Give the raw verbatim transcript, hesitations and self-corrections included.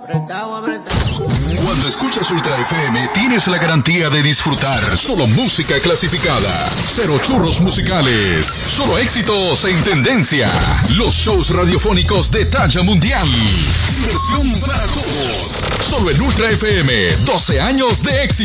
Cuando escuchas Ultra F M, tienes la garantía de disfrutar solo música clasificada. Cero churros musicales. Solo éxitos en tendencia. Los shows radiofónicos de talla mundial. Diversión para todos. Solo en Ultra F M. doce años de éxito.